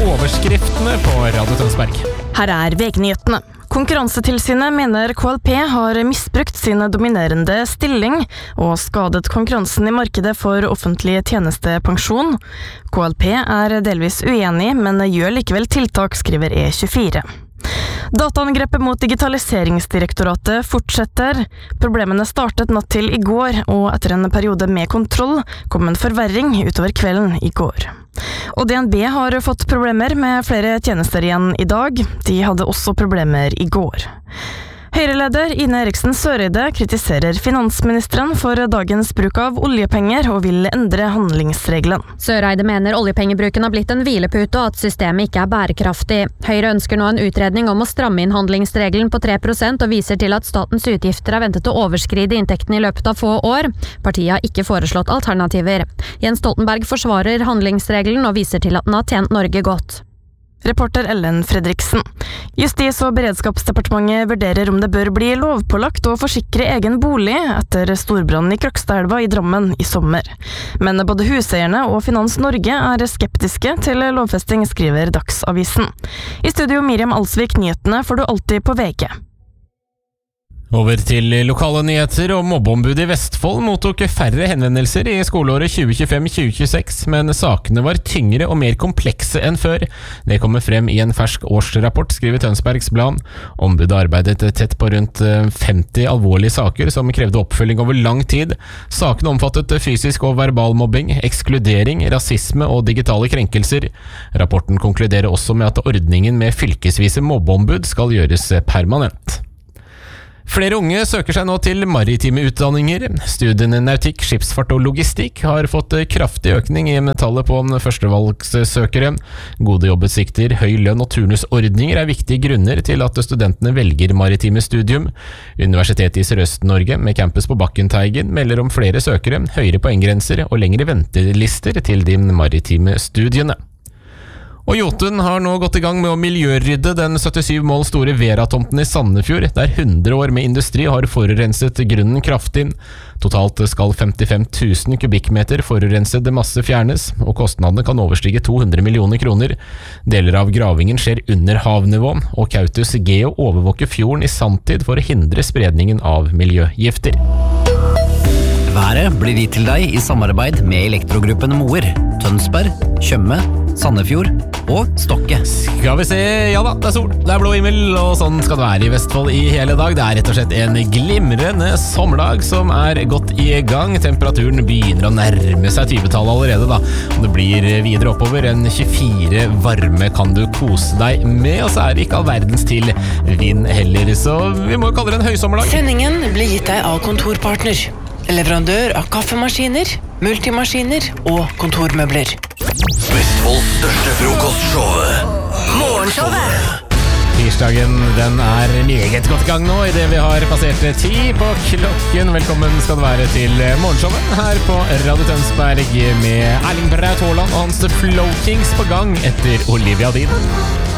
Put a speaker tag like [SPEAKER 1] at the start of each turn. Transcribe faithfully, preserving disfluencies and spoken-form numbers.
[SPEAKER 1] overskriftene på Radio Tønsberg.
[SPEAKER 2] Her er V G-nyhetene. Konkurransetilsynet mener K L P har misbrukt sin dominerende stilling og skadet konkurransen i markedet for offentlig tjenestepensjon. K L P er delvis uenig, men gjør likevel tiltak, skriver E tjuefire. Dataangrepet mot Digitaliseringsdirektoratet fortsetter. Problemene startet natt til i går, og etter en periode med kontroll kom en forverring utover kvelden i går. Og D N B har fått problemer med flere tjenester igjen i dag. De hadde også problemer i går. Høyreleder Ine Eriksen Søreide kritiserer finansministeren for dagens bruk av oljepenger og vil endre handlingsregelen.
[SPEAKER 3] Søreide mener oljepengebruken har blitt en hvilepute og at systemet ikke er bærekraftig. Høyre ønsker nå en utredning om å stramme inn handlingsregelen på tre prosent og viser til at statens utgifter er ventet å overskride inntektene i løpet av få år. Partiet har ikke foreslått alternativer. Jens Stoltenberg forsvarer handlingsregelen og viser til at den har tjent Norge godt.
[SPEAKER 2] Reporter Ellen Fredriksen. Justis- og beredskapsdepartementet vurderer om det bør bli lovpålagt å forsikre egen bolig etter storbrannen i Krokstadelva i Drammen i sommer. Men både huseierne og Finans Norge er skeptiske til lovfesting, skriver Dagsavisen. I studio Miriam Alsvik, nyhetene får du alltid på V G.
[SPEAKER 1] Over til lokale nyheter, og mobbeombudet i Vestfold mottok færre henvendelser i skoleåret tjue tjuefem tjue tjueseks, men sakene var tyngre og mer komplekse enn før. Det kommer frem i en fersk årsrapport, skriver Tønsbergs Blad. Ombudet arbeidet tett på rundt femti alvorlige saker som krevde oppfølging over lang tid. Sakene omfattet fysisk og verbal mobbing, ekskludering, rasisme og digitale krenkelser. Rapporten konkluderer også med at ordningen med fylkesvise mobbeombud skal gjøres permanent. Flere unge søker seg nå til maritime utdanninger. Studiene nautikk, skipsfart og logistikk har fått kraftig økning i tallet på førstevalgssøkere. Gode jobbutsikter, høy lønn og turnusordninger er viktige grunner til at studentene velger maritime studium. Universitetet i Sørøst-Norge med campus på Bakkenteigen melder om flere søkere, høyere poenggrenser og lengre ventelister til de maritime studiene. Og Jotun har nå gått i gang med å miljørydde den syttisyv mål store Vera-tomten i Sandefjord, der hundre år med industri har forurenset grunnen kraftig. Totalt skal femtifem tusen kubikkmeter forurenset masse fjernes, og kostnadene kan overstige to hundre millioner kroner. Deler av gravingen skjer under havnivå, og Kautus Geo overvåker fjorden i sanntid for å hindre spredningen av miljøgifter.
[SPEAKER 4] Været blir gitt til deg i samarbeid med Elektrogruppen Moer, Tønsberg, Tjøme, Sandefjord og Stokke.
[SPEAKER 1] Skal vi se, ja da, det er sol, det er blå himmel, og sånn skal det være i Vestfold i hele dag. Det er rett og slett en glimrende sommerdag som er godt i gang. Temperaturen begynner å nærme seg tjuetallet allerede da, og det blir videre oppover. En tjuefire varme kan du kose deg med, og så er det ikke all verdens til vind heller, så vi må kalle det en høysommerdag.
[SPEAKER 5] Sendingen blir gitt deg av Kontorpartner, leverandør av kaffemaskiner, multimaskiner og kontormøbler.
[SPEAKER 6] Vestfolds største frokostshow, Morgenshowet.
[SPEAKER 1] Tirsdagen, den er meget godt i gang nå, i det vi har passert ti på klokken. Velkommen skal det være til Morgenshowet her på Radio Tønsberg med Erling Braut Haaland og hans Flow Kings på gang etter Olivia Dean.